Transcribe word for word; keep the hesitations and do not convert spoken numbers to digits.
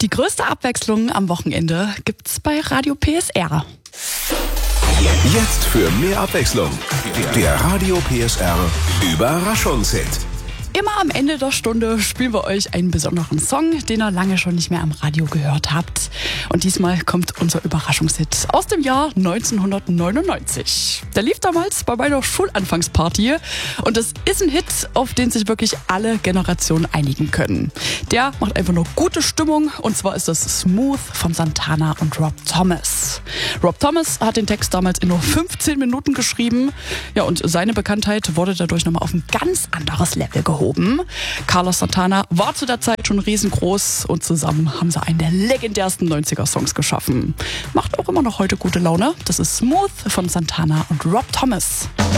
Die größte Abwechslung am Wochenende gibt's bei Radio P S R. Jetzt für mehr Abwechslung. Der Radio P S R Überraschungshit. Immer am Ende der Stunde spielen wir euch einen besonderen Song, den ihr lange schon nicht mehr am Radio gehört habt. Und diesmal kommt unser Überraschungshit aus dem Jahr neunzehnhundertneunundneunzig. Der lief damals bei meiner Schulanfangsparty und es ist ein Hit, auf den sich wirklich alle Generationen einigen können. Der macht einfach nur gute Stimmung und zwar ist das Smooth von Santana und Rob Thomas. Rob Thomas hat den Text damals in nur fünfzehn Minuten geschrieben. Ja, und seine Bekanntheit wurde dadurch nochmal auf ein ganz anderes Level gehoben. Carlos Santana war zu der Zeit schon riesengroß und zusammen haben sie einen der legendärsten neunziger-Songs geschaffen. Macht auch immer noch heute gute Laune. Das ist Smooth von Santana und Rob Thomas.